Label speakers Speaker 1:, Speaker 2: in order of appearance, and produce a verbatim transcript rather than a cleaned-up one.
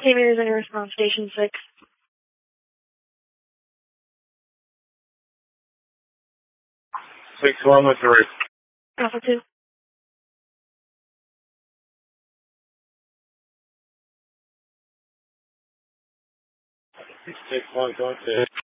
Speaker 1: Hey, there's any response, Station six.
Speaker 2: six one with three.
Speaker 1: Alpha two.
Speaker 2: six one, going to